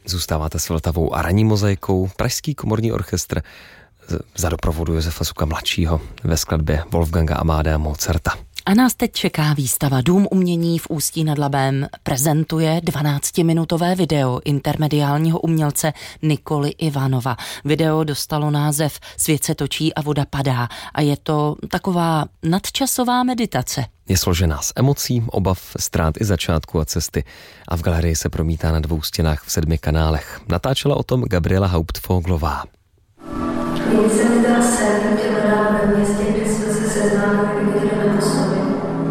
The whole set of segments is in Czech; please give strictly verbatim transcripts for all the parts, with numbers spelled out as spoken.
Zůstáváte s Vltavou a ranní mozaikou. Pražský komorní orchestr za doprovodu Josefa Suka mladšího ve skladbě Wolfganga Amadea Mozarta. A nás teď čeká výstava Dům umění v Ústí nad Labem. Prezentuje dvanáctiminutové video intermediálního umělce Nikoly Ivanova. Video dostalo název Svět se točí a voda padá a je to taková nadčasová meditace. Je složená z emocí, obav, ztrát i začátku a cesty a v galerii se promítá na dvou stěnách v sedmi kanálech. Natáčela o tom Gabriela Hauptfoglová. Když jsem zdala sen, tě hledám ve městě, kde jsme se seznámili, kdy jdeme po sobě.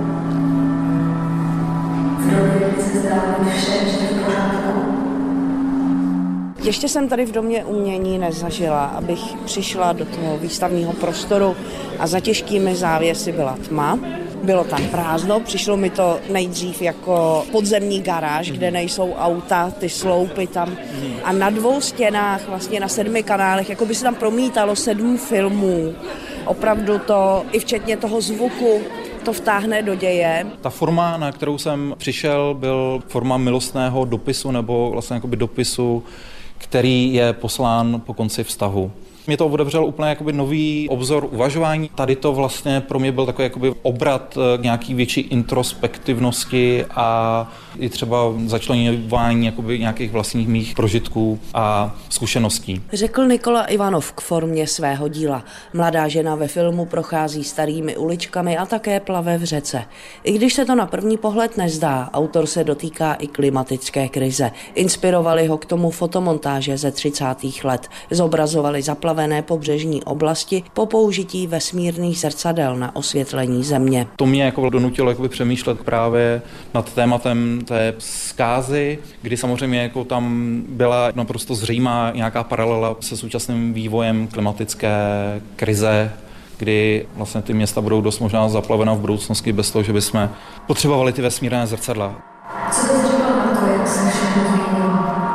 V době, kdy se zdálo vše ještě v pořádku. Ještě jsem tady v Domě umění nezažila, abych přišla do toho výstavního prostoru a za těžkými závěsy byla tma. Bylo tam prázdno, přišlo mi to nejdřív jako podzemní garáž, kde nejsou auta, ty sloupy tam. A na dvou stěnách, vlastně na sedmi kanálech, jako by se tam promítalo sedm filmů. Opravdu to, i včetně toho zvuku, to vtáhne do děje. Ta forma, na kterou jsem přišel, byl forma milostného dopisu, nebo vlastně jakoby dopisu, který je poslán po konci vztahu. Mě to otevřel úplně jakoby nový obzor uvažování. Tady to vlastně pro mě byl takový jakoby obrat k nějaký větší introspektivnosti a i třeba začleňování jakoby nějakých vlastních mých prožitků a zkušeností. Řekl Nikola Ivanov k formě svého díla. Mladá žena ve filmu prochází starými uličkami a také plave v řece. I když se to na první pohled nezdá, autor se dotýká i klimatické krize. Inspirovali ho k tomu fotomontáže ze třicátých let. Zobrazovali zaplavené pobřežní oblasti po použití vesmírných zrcadel na osvětlení země. To mě jako donutilo jakoby přemýšlet právě nad tématem té zkázy, kdy samozřejmě jako tam byla naprosto zřejmá nějaká paralela se současným vývojem klimatické krize, kdy vlastně ty města budou dost možná zaplavena v budoucnosti bez toho, že bychom potřebovali ty vesmírné zrcadla. Co bys říkal na to, jak se všechno změnilo?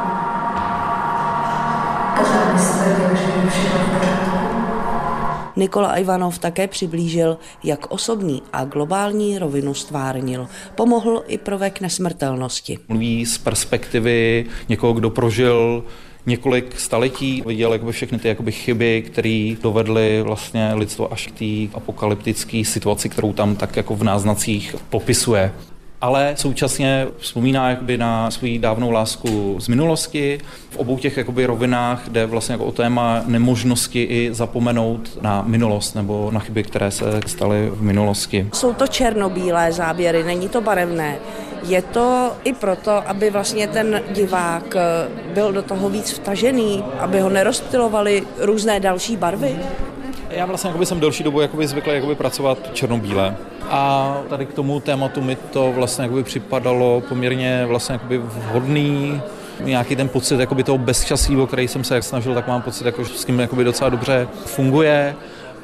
Pořád myslel, že je všechno v pořádku. Nikola Ivanov také přiblížil, jak osobní a globální rovinu stvárnil. Pomohl i prvek nesmrtelnosti. Mluví z perspektivy někoho, kdo prožil několik staletí, viděl jakoby všechny ty jakoby chyby, které dovedly vlastně lidstvo až k té apokalyptické situaci, kterou tam tak jako v náznacích popisuje. Ale současně vzpomíná jakoby na svou dávnou lásku z minulosti. V obou těch jakoby rovinách jde vlastně jako o téma nemožnosti i zapomenout na minulost nebo na chyby, které se staly v minulosti. Jsou to černobílé záběry, není to barevné. Je to i proto, aby vlastně ten divák byl do toho víc vtažený, aby ho nerozptylovaly různé další barvy? Já vlastně jakoby jsem delší dobu jakoby zvyklý jakoby pracovat černobíle. A tady k tomu tématu mi to vlastně jakoby připadalo poměrně vlastně jakoby vhodný. Nějaký ten pocit jakoby toho bezčasí, o který jsem se jak snažil, tak mám pocit, jako, že s tím jakoby docela dobře funguje.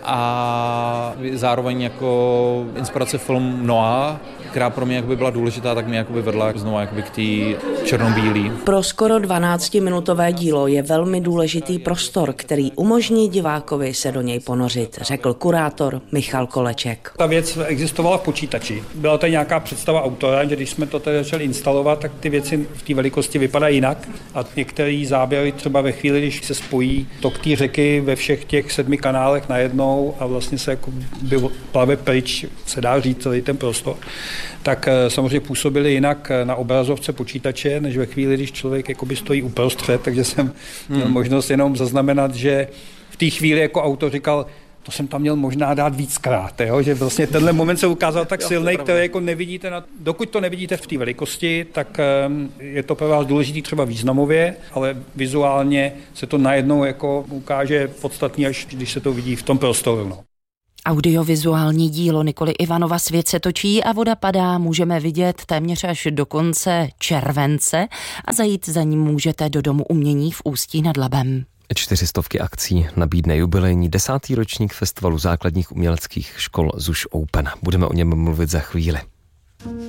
A zároveň jako inspirace film Noah, která pro mě jakoby byla důležitá, tak mě jakoby vedla znovu jakoby k té černobílý. Pro skoro dvanáctiminutové dílo je velmi důležitý prostor, který umožní divákovi se do něj ponořit, řekl kurátor Michal Koleček. Ta věc existovala v počítači. Byla to nějaká představa autora, že když jsme to tady začali instalovat, tak ty věci v té velikosti vypadají jinak. A některé záběry třeba ve chvíli, když se spojí tok té řeky ve všech těch sedmi kanálech najednou a vlastně se jako plave pryč, se dá říct, celý ten prostor, tak samozřejmě působili jinak na obrazovce počítače, než ve chvíli, když člověk jakoby stojí uprostřed, takže jsem měl hmm. možnost jenom zaznamenat, že v té chvíli jako autor říkal, to jsem tam měl možná dát víckrát, jo? Že vlastně tenhle moment se ukázal tak silný, který jako nevidíte, na, dokud to nevidíte v té velikosti, tak je to pro vás důležitý třeba významově, ale vizuálně se to najednou jako ukáže podstatný, až když se to vidí v tom prostoru. No. Audiovizuální dílo Nikoly Ivanova Svět se točí a voda padá můžeme vidět téměř až do konce července a zajít za ním můžete do Domu umění v Ústí nad Labem. Čtyřistovky akcí nabídne jubilejní desátý ročník festivalu základních uměleckých škol ZUŠ Open. Budeme o něm mluvit za chvíli.